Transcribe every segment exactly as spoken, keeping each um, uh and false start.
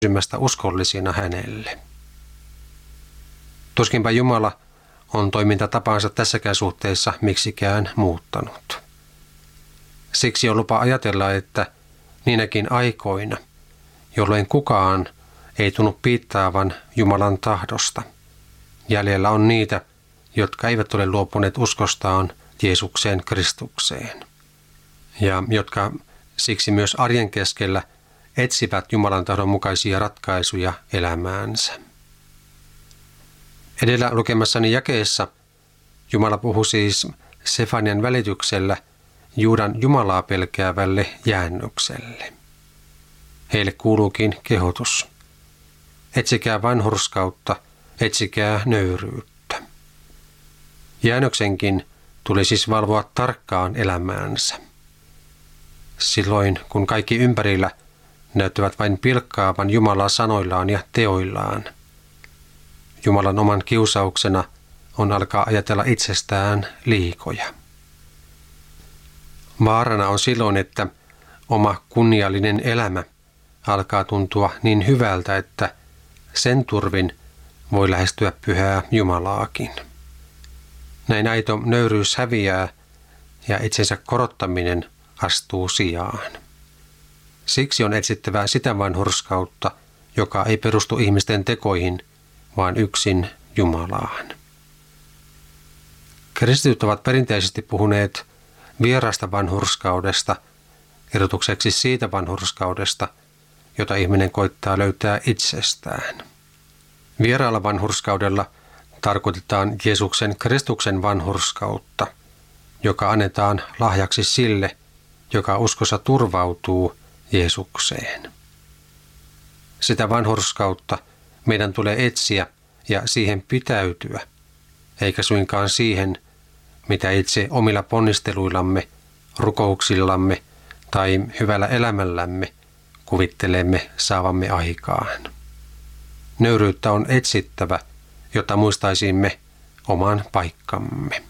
pysymästä uskollisina hänelle. Tuskinpä Jumala on toimintatapansa tässäkään suhteessa miksikään muuttanut. Siksi on lupa ajatella, että niinäkin aikoina, jolloin kukaan ei tunnu piittaavan Jumalan tahdosta, jäljellä on niitä, jotka eivät ole luopuneet uskostaan Jeesukseen Kristukseen, ja jotka siksi myös arjen keskellä etsivät Jumalan tahdon mukaisia ratkaisuja elämäänsä. Edellä lukemassani jakeessa Jumala puhui siis Sefanian välityksellä Juudan Jumalaa pelkäävälle jäännökselle. Heille kuuluukin kehotus. Etsikää vanhurskautta, etsikää nöyryyttä. Jäännöksenkin tuli siis valvoa tarkkaan elämäänsä. Silloin, kun kaikki ympärillä näyttävät vain pilkkaavan Jumalaa sanoillaan ja teoillaan, Jumalan oman kiusauksena on alkaa ajatella itsestään liikoja. Vaarana on silloin, että oma kunniallinen elämä alkaa tuntua niin hyvältä, että sen turvin voi lähestyä pyhää Jumalaakin. Näin aito nöyryys häviää ja itsensä korottaminen astuu sijaan. Siksi on etsittävää sitä vanhurskautta, joka ei perustu ihmisten tekoihin, vaan yksin Jumalaan. Kristityt ovat perinteisesti puhuneet vierasta vanhurskaudesta, erotukseksi siitä vanhurskaudesta, jota ihminen koittaa löytää itsestään. Vieraalla vanhurskaudella tarkoitetaan Jeesuksen Kristuksen vanhurskautta, joka annetaan lahjaksi sille, joka uskossa turvautuu Jeesukseen. Sitä vanhurskautta meidän tulee etsiä ja siihen pitäytyä, eikä suinkaan siihen, mitä itse omilla ponnisteluillamme, rukouksillamme tai hyvällä elämällämme kuvittelemme saavamme aikaan. Nöyryyttä on etsittävä, jotta muistaisimme oman paikkamme.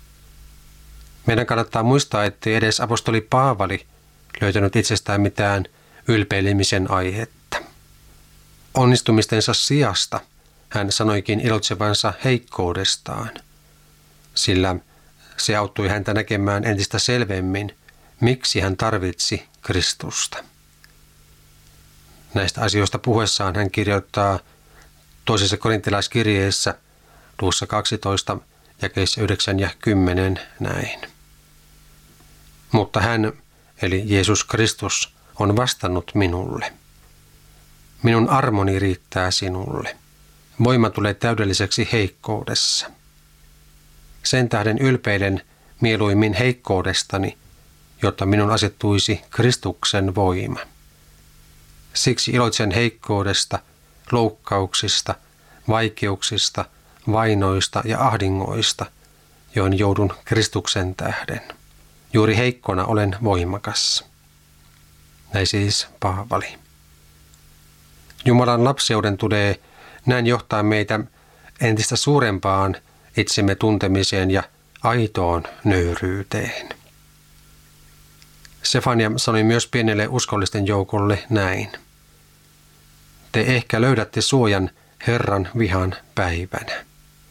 Meidän kannattaa muistaa, ettei edes apostoli Paavali löytänyt itsestään mitään ylpeilemisen aihetta. Onnistumistensa sijasta hän sanoikin ilotsevansa heikkoudestaan, sillä se auttoi häntä näkemään entistä selvemmin, miksi hän tarvitsi Kristusta. Näistä asioista puhuessaan hän kirjoittaa toisessa korintilaiskirjeessä luvussa kaksitoista jakeissa yhdeksän ja kymmenen näin. Mutta hän, eli Jeesus Kristus, on vastannut minulle. Minun armoni riittää sinulle. Voima tulee täydelliseksi heikkoudessa. Sen tähden ylpeilen mieluimmin heikkoudestani, jotta minun asettuisi Kristuksen voima. Siksi iloitsen heikkoudesta, loukkauksista, vaikeuksista, vainoista ja ahdingoista, joihin joudun Kristuksen tähden. Juuri heikkona olen voimakas. Näin siis Paavali. Jumalan lapseuden tulee näin johtaa meitä entistä suurempaan itsemme tuntemiseen ja aitoon nöyryyteen. Sefania sanoi myös pienelle uskollisten joukolle näin. Te ehkä löydätte suojan Herran vihan päivänä.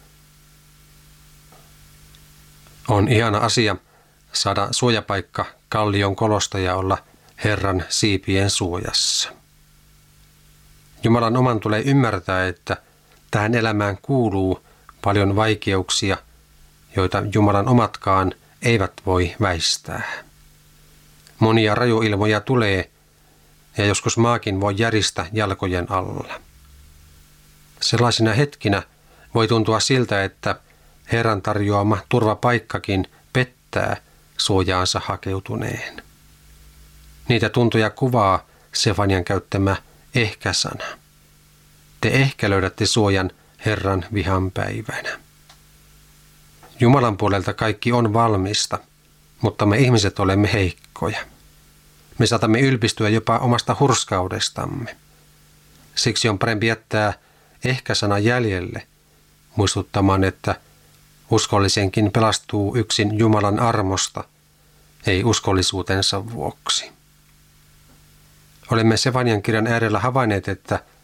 On ihana asia saada suojapaikka kallion kolosta ja olla Herran siipien suojassa. Jumalan oman tulee ymmärtää, että tähän elämään kuuluu paljon vaikeuksia, joita Jumalan omatkaan eivät voi väistää. Monia rajuilmoja tulee, ja joskus maakin voi järistä jalkojen alla. Sellaisina hetkinä voi tuntua siltä, että Herran tarjoama turvapaikkakin pettää suojaansa hakeutuneen. Niitä tuntoja kuvaa Sefanian käyttämä ehkä-sana. Te ehkä löydätte suojan Herran vihan päivänä. Jumalan puolelta kaikki on valmista, mutta me ihmiset olemme heikkoja. Me saatamme ylpistyä jopa omasta hurskaudestamme. Siksi on parempi jättää ehkä-sana jäljelle, muistuttamaan, että uskollisenkin pelastuu yksin Jumalan armosta, ei uskollisuutensa vuoksi. Olemme Sefanian kirjan äärellä havainneet, että